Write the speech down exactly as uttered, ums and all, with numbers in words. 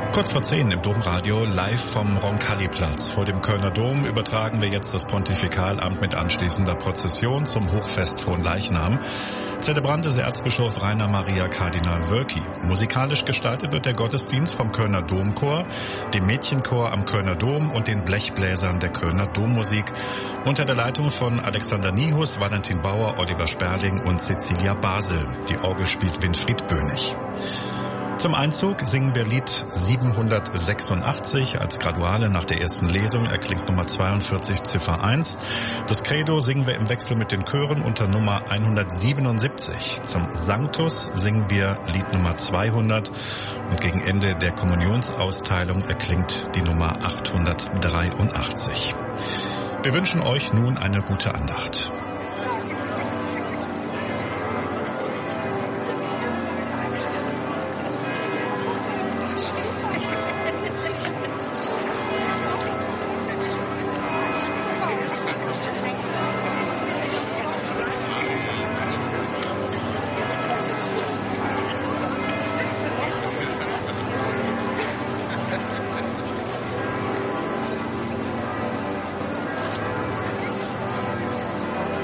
Kurz vor zehn im Domradio, live vom Roncalli-Platz. Vor dem Kölner Dom übertragen wir jetzt das Pontifikalamt mit anschließender Prozession zum Hochfest von Leichnam. Zelebrant ist Erzbischof Rainer Maria Kardinal Wölki. Musikalisch gestaltet wird der Gottesdienst vom Kölner Domchor, dem Mädchenchor am Kölner Dom und den Blechbläsern der Kölner Dommusik unter der Leitung von Alexander Nihus, Valentin Bauer, Oliver Sperling und Cecilia Basel. Die Orgel spielt Winfried Bönig. Zum Einzug singen wir Lied siebenhundertsechsundachtzig. Als Graduale nach der ersten Lesung erklingt Nummer zweiundvierzig Ziffer eins. Das Credo singen wir im Wechsel mit den Chören unter Nummer hundertsiebenundsiebzig. Zum Sanctus singen wir Lied Nummer zweihundert und gegen Ende der Kommunionsausteilung erklingt die Nummer achthundertdreiundachtzig. Wir wünschen euch nun eine gute Andacht.